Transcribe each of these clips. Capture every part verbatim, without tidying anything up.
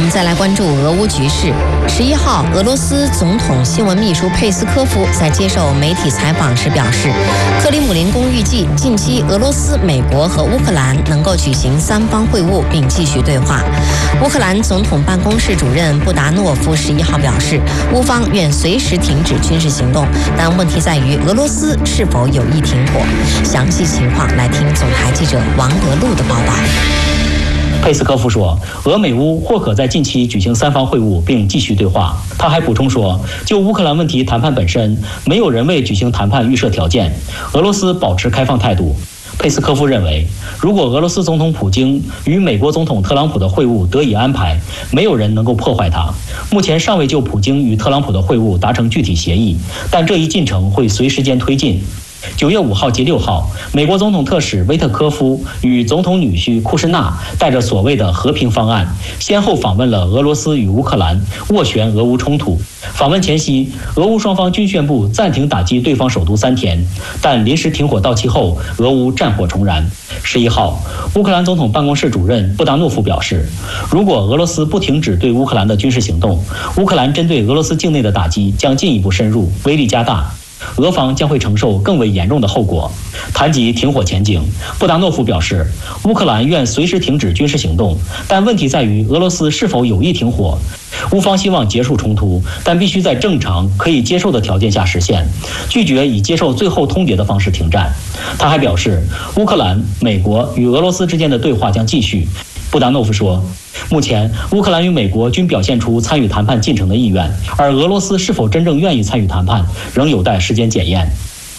们再来关注俄乌局势。十一号，俄罗斯总统新闻秘书佩斯科夫在接受媒体采访时表示，克里姆林宫预计近期俄罗斯、美国和乌克兰能够举行三方会晤并继续对话。乌克兰总统办公室主任布达诺夫十一号表示，乌方愿随时停止军事行动，但问题在于俄罗斯是否有意停火。详细情况来听总台记者王德禄的报道。 佩斯科夫说，俄美乌或可在近期举行三方会晤并继续对话。他还补充说，就乌克兰问题谈判本身，没有人为举行谈判预设条件，俄罗斯保持开放态度。佩斯科夫认为，如果俄罗斯总统普京与美国总统特朗普的会晤得以安排，没有人能够破坏它。目前尚未就普京与特朗普的会晤达成具体协议，但这一进程会随时间推进。九月五号及六号，美国总统特使威特科夫与总统女婿库什纳带着所谓的和平方案，先后访问了俄罗斯与乌克兰，斡旋俄乌冲突。访问前夕，俄乌双方均宣布暂停打击对方首都三天，但临时停火到期后，俄乌战火重燃。十一号，乌克兰总统办公室主任布达诺夫表示，如果俄罗斯不停止对乌克兰的军事行动，乌克兰针对俄罗斯境内的打击将进一步深入，威力加大。俄方将会承受更为严重的后果。谈及停火前景，布达诺夫表示，乌克兰愿随时停止军事行动，但问题在于俄罗斯是否有意停火。乌方希望结束冲突，但必须在正常可以接受的条件下实现，拒绝以接受最后通牒的方式停战。他还表示，乌克兰、美国与俄罗斯之间的对话将继续。布达诺夫说，目前乌克兰与美国均表现出参与谈判进程的意愿，而俄罗斯是否真正愿意参与谈判，仍有待时间检验。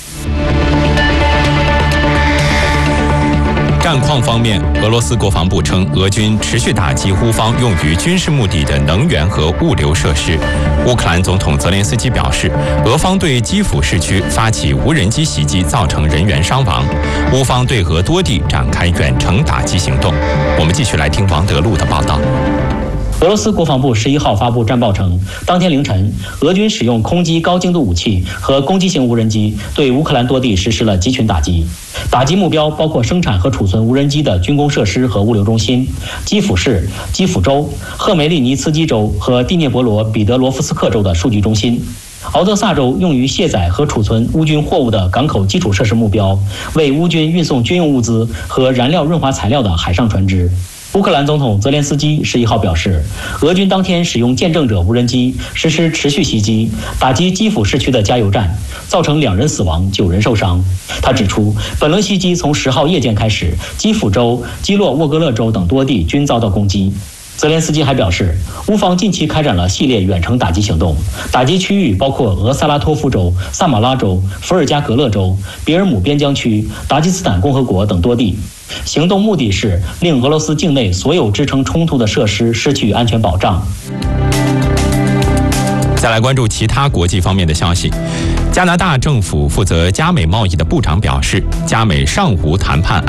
战况方面，俄罗斯国防部称，俄军持续打击乌方用于军事目的的能源和物流设施。乌克兰总统泽连斯基表示，俄方对基辅市区发起无人机袭击，造成人员伤亡。乌方对俄多地展开远程打击行动。我们继续来听王德禄的报道。 俄罗斯国防部十一号发布战报称，当天凌晨，俄军使用空击高精度武器和攻击型无人机对乌克兰多地实施了集群打击。打击目标包括生产和储存无人机的军工设施和物流中心、基辅市、基辅州、赫梅利尼茨基州和第聂伯罗彼得罗夫斯克州的数据中心。敖德萨州用于卸载和储存乌军货物的港口基础设施目标，为乌军运送军用物资和燃料润滑材料的海上船只。乌克兰总统泽连斯基十一号表示，俄军当天使用见证者无人机实施持续袭击，打击基辅市区的加油站，造成两人死亡、九人受伤。他指出，本轮袭击从十号夜间开始，基辅州、基洛沃格勒州等多地均遭到攻击。泽连斯基还表示，乌方近期开展了系列远程打击行动，打击区域包括俄萨拉托夫州、萨马拉州、伏尔加格勒州、别尔姆边疆区、达吉斯坦共和国等多地。行动目的是令俄罗斯境内所有支撑冲突的设施失去安全保障。 再来关注其他国际方面的消息。加拿大政府负责加美贸易的部长表示，加美尚无谈判